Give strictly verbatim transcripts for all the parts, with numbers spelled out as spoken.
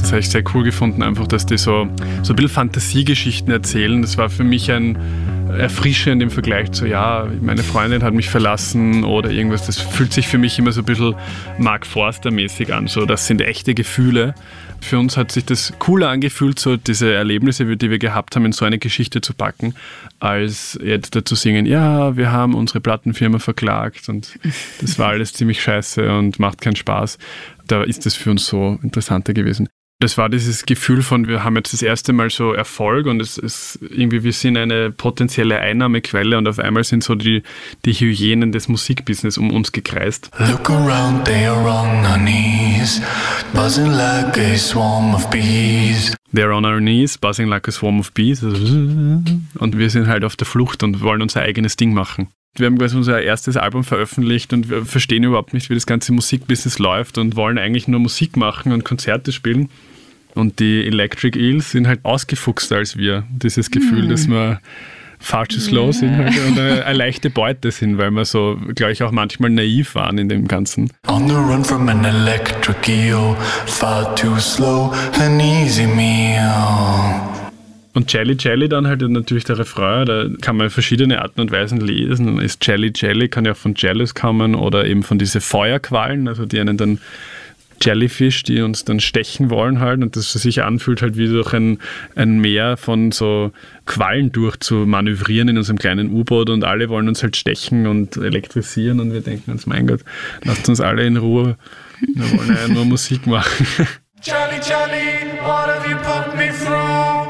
Das habe ich sehr cool gefunden, einfach, dass die so, so ein bisschen Fantasiegeschichten erzählen. Das war für mich ein erfrischend im Vergleich zu, ja, meine Freundin hat mich verlassen oder irgendwas. Das fühlt sich für mich immer so ein bisschen Mark Forster-mäßig an. So, das sind echte Gefühle. Für uns hat sich das cooler angefühlt, so diese Erlebnisse, die wir gehabt haben, in so eine Geschichte zu packen, als jetzt dazu singen, ja, wir haben unsere Plattenfirma verklagt und das war alles ziemlich scheiße und macht keinen Spaß. Da ist das für uns so interessanter gewesen. Das war dieses Gefühl von, wir haben jetzt das erste Mal so Erfolg und es ist irgendwie, wir sind eine potenzielle Einnahmequelle und auf einmal sind so die, die Hyänen des Musikbusiness um uns gekreist. Look around, they are on our knees, buzzing like a swarm of bees. They're on our knees, buzzing like a swarm of bees. Und wir sind halt auf der Flucht und wollen unser eigenes Ding machen. Wir haben quasi unser erstes Album veröffentlicht und wir verstehen überhaupt nicht, wie das ganze Musikbusiness läuft und wollen eigentlich nur Musik machen und Konzerte spielen. Und die Electric Eels sind halt ausgefuchster als wir. Dieses Gefühl, mm. dass wir far too slow sind halt und eine, eine leichte Beute sind, weil wir so, glaube ich, auch manchmal naiv waren in dem Ganzen. On the run from an electric eel, far too slow, an easy meal. Und Jelly Jelly dann halt natürlich der Refrain, da kann man verschiedene Arten und Weisen lesen. Ist Jelly Jelly, kann ja auch von Jealous kommen oder eben von diese Feuerquallen, also die einen dann Jellyfish, die uns dann stechen wollen halt und das sich anfühlt halt wie durch ein, ein Meer von so Quallen durch zu manövrieren in unserem kleinen U-Boot und alle wollen uns halt stechen und elektrisieren und wir denken uns, mein Gott, lasst uns alle in Ruhe, wir wollen ja nur Musik machen. Jelly Jelly, what have you put me through?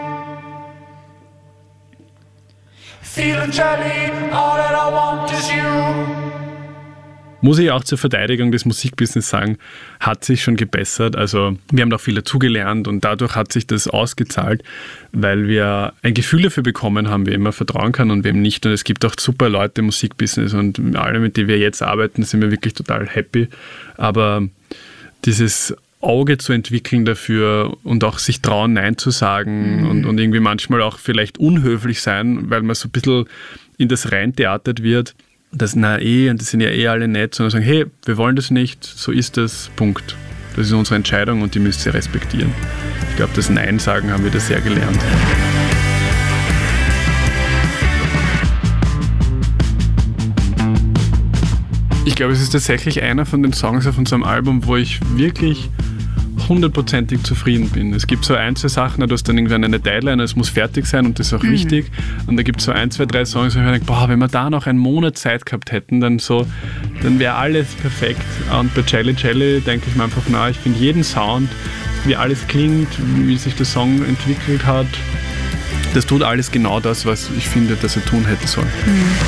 Feeling jelly, all that I want is you. Muss ich auch zur Verteidigung des Musikbusiness sagen, hat sich schon gebessert. Also wir haben da viel dazugelernt und dadurch hat sich das ausgezahlt, weil wir ein Gefühl dafür bekommen haben, wem man vertrauen kann und wem nicht. Und es gibt auch super Leute im Musikbusiness und alle, mit denen wir jetzt arbeiten, sind wir wirklich total happy. Aber dieses Auge zu entwickeln dafür und auch sich trauen, Nein zu sagen mhm. und, und irgendwie manchmal auch vielleicht unhöflich sein, weil man so ein bisschen in das reintheatert wird, dass na eh, und das sind ja eh alle nett, sondern sagen, hey, wir wollen das nicht, so ist das, Punkt. Das ist unsere Entscheidung und die müsst ihr respektieren. Ich glaube, das Nein sagen haben wir da sehr gelernt. Ich glaube, es ist tatsächlich einer von den Songs auf unserem Album, wo ich wirklich hundertprozentig zufrieden bin. Es gibt so ein, zwei Sachen, du hast dann irgendwann eine Deadline, es muss fertig sein und das ist auch mhm. wichtig. Und da gibt es so ein, zwei, drei Songs, wo ich mir denke, boah, wenn wir da noch einen Monat Zeit gehabt hätten, dann so, dann wäre alles perfekt. Und bei Jelly Jelly denke ich mir einfach, na, ich finde jeden Sound, wie alles klingt, wie sich der Song entwickelt hat, das tut alles genau das, was ich finde, dass er tun hätte sollen. Mhm.